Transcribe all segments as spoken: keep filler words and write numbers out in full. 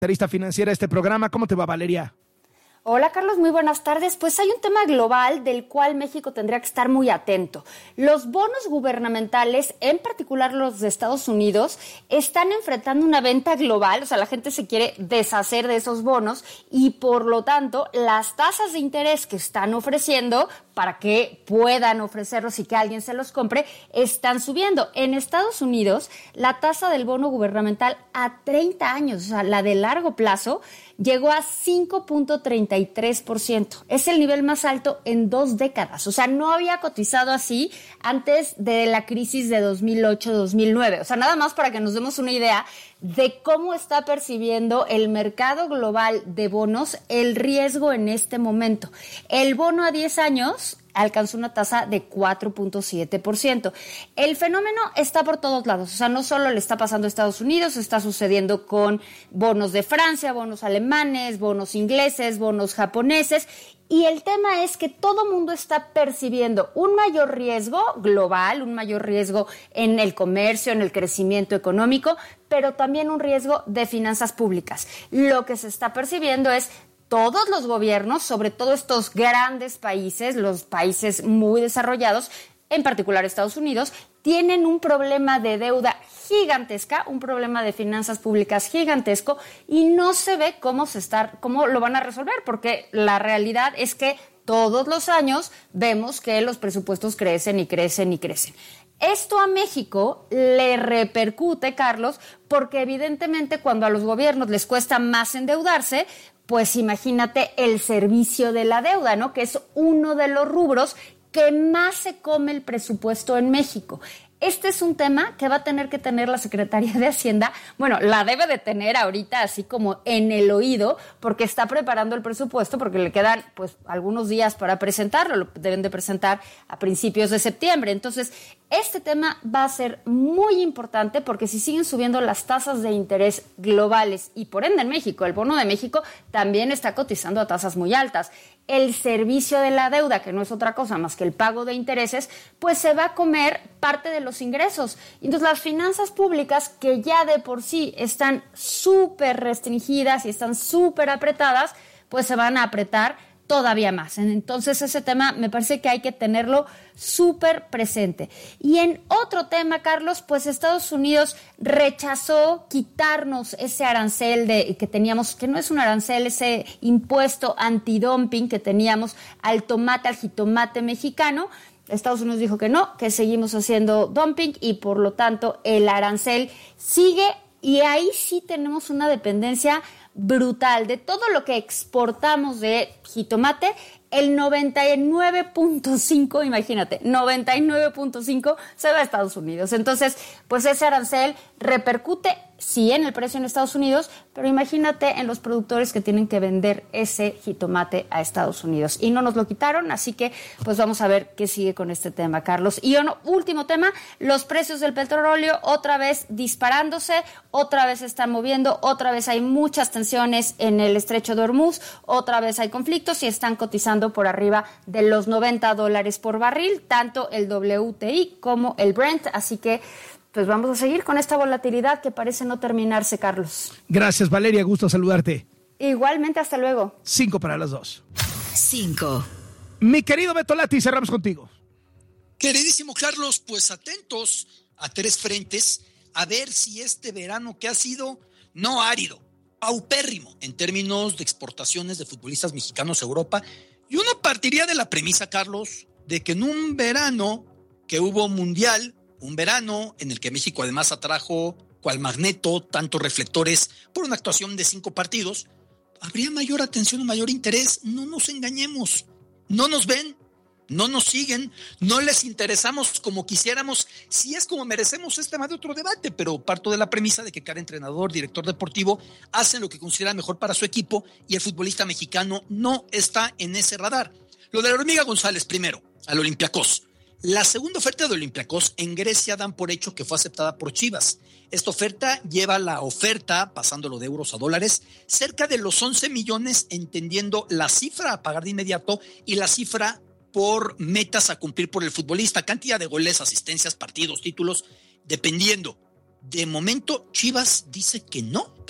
comentarista financiera de este programa. ¿Cómo te va, Valeria? Hola, Carlos, muy buenas tardes. Pues hay un tema global del cual México tendría que estar muy atento. Los bonos gubernamentales, en particular los de Estados Unidos, están enfrentando una venta global, o sea, la gente se quiere deshacer de esos bonos y, por lo tanto, las tasas de interés que están ofreciendo para que puedan ofrecerlos y que alguien se los compre, están subiendo. En Estados Unidos, la tasa del bono gubernamental a treinta años, o sea, la de largo plazo, llegó a cinco punto treinta y tres por ciento. Es el nivel más alto en dos décadas. O sea, no había cotizado así antes de la crisis de dos mil ocho dos mil nueve. O sea, nada más para que nos demos una idea de cómo está percibiendo el mercado global de bonos el riesgo en este momento. El bono a diez años alcanzó una tasa de cuatro punto siete por ciento. El fenómeno está por todos lados, o sea, no solo le está pasando a Estados Unidos, está sucediendo con bonos de Francia, bonos alemanes, bonos ingleses, bonos japoneses, y el tema es que todo mundo está percibiendo un mayor riesgo global, un mayor riesgo en el comercio, en el crecimiento económico, pero también un riesgo de finanzas públicas. Lo que se está percibiendo es todos los gobiernos, sobre todo estos grandes países, los países muy desarrollados, en particular Estados Unidos, tienen un problema de deuda gigantesca, un problema de finanzas públicas gigantesco, y no se ve cómo se está, cómo lo van a resolver, porque la realidad es que todos los años vemos que los presupuestos crecen y crecen y crecen. Esto a México le repercute, Carlos, porque evidentemente cuando a los gobiernos les cuesta más endeudarse, pues imagínate el servicio de la deuda, ¿no? Que es uno de los rubros que más se come el presupuesto en México. Este es un tema que va a tener que tener la Secretaría de Hacienda, bueno, la debe de tener ahorita así como en el oído, porque está preparando el presupuesto, porque le quedan pues algunos días para presentarlo, lo deben de presentar a principios de septiembre. Entonces, este tema va a ser muy importante porque si siguen subiendo las tasas de interés globales y por ende en México, el bono de México también está cotizando a tasas muy altas. El servicio de la deuda, que no es otra cosa más que el pago de intereses, pues se va a comer parte de los ingresos. Entonces las finanzas públicas, que ya de por sí están súper restringidas y están súper apretadas, pues se van a apretar todavía más. Entonces ese tema me parece que hay que tenerlo súper presente. Y en otro tema, Carlos, pues Estados Unidos rechazó quitarnos ese arancel de, que teníamos, que no es un arancel, ese impuesto antidumping que teníamos al tomate, al jitomate mexicano. Estados Unidos dijo que no, que seguimos haciendo dumping y por lo tanto el arancel sigue, y ahí sí tenemos una dependencia brutal de todo lo que exportamos de jitomate. El noventa y nueve punto cinco, imagínate, noventa y nueve punto cinco se va a Estados Unidos. Entonces, pues ese arancel repercute, sí, en el precio en Estados Unidos, pero imagínate en los productores que tienen que vender ese jitomate a Estados Unidos. Y no nos lo quitaron, así que pues vamos a ver qué sigue con este tema, Carlos. Y un último tema, los precios del petróleo otra vez disparándose, otra vez se están moviendo, otra vez hay muchas tensiones en el estrecho de Hormuz, otra vez hay conflictos y están cotizando por arriba de los noventa dólares por barril, tanto el W T I como el Brent, así que pues vamos a seguir con esta volatilidad que parece no terminarse, Carlos. Gracias, Valeria, gusto saludarte. Igualmente, hasta luego. Cinco para las dos. Cinco. Mi querido Beto Lati, cerramos contigo. Queridísimo Carlos, pues atentos a tres frentes, a ver si este verano que ha sido no árido, paupérrimo en términos de exportaciones de futbolistas mexicanos a Europa. Y uno partiría de la premisa, Carlos, de que en un verano que hubo mundial, un verano en el que México además atrajo cual magneto tantos reflectores por una actuación de cinco partidos, habría mayor atención o mayor interés. No nos engañemos, no nos ven, no nos siguen, no les interesamos como quisiéramos. Si es como merecemos, es tema de otro debate, pero parto de la premisa de que cada entrenador, director deportivo, hacen lo que considera mejor para su equipo y el futbolista mexicano no está en ese radar. Lo de la hormiga González primero, al Olympiacos. La segunda oferta de Olympiacos en Grecia dan por hecho que fue aceptada por Chivas. Esta oferta lleva la oferta, pasándolo de euros a dólares, cerca de los once millones, entendiendo la cifra a pagar de inmediato y la cifra por metas a cumplir por el futbolista, cantidad de goles, asistencias, partidos, títulos, dependiendo. De momento, Chivas dice que no,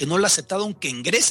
porque no lo ha aceptado aunque ingrese